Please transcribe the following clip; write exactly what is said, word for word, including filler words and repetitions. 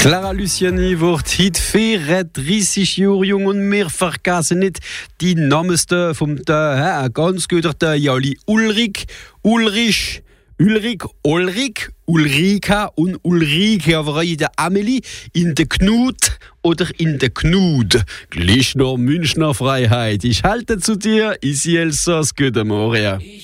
Clara Luciani wird heute vierunddreißig Jahre jung und wir vergessen nicht die Namenste vom der, ganz guter der Jali Ulrich, Ulrich, Ulrich, Ulrich, Ulrika und Ulrike, aber in der Amelie, in der Knut oder in der Knud. Gleich noch Münchner Freiheit. Ich halte zu dir, Isi Elsass, guten Morgen.